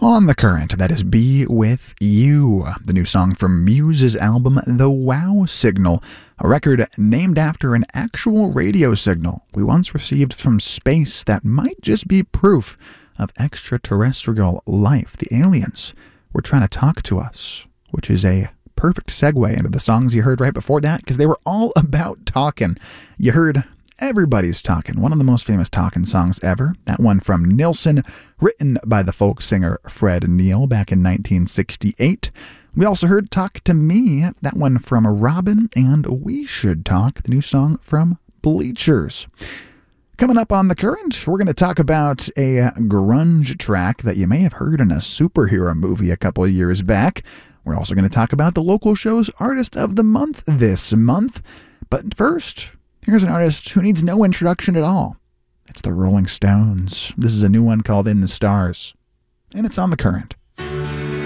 On the Current, that is Be With You, the new song from Muse's album The Wow Signal, a record named after an actual radio signal we once received from space that might just be proof of extraterrestrial life. The aliens were trying to talk to us, which is a perfect segue into the songs you heard right before that, because they were all about talking. You heard Everybody's Talking, one of the most famous talking songs ever. That one from Nilsson, written by the folk singer Fred Neil back in 1968. We also heard Talk to Me, that one from Robin, and We Should Talk, the new song from Bleachers. Coming up on The Current, we're going to talk about a grunge track that you may have heard in a superhero movie a couple of years back. We're also going to talk about the local show's Artist of the Month this month. But first, here's an artist who needs no introduction at all. It's the Rolling Stones. This is a new one called In the Stars, and it's on The Current.